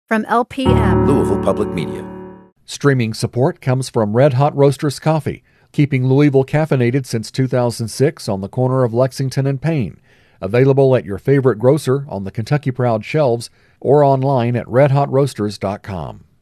From LPM, Louisville Public Media. Streaming support comes from Red Hot Roasters Coffee, keeping Louisville caffeinated since 2006 on the corner of Lexington and Payne. Available at your favorite grocer, on the Kentucky Proud shelves, or online at redhotroasters.com.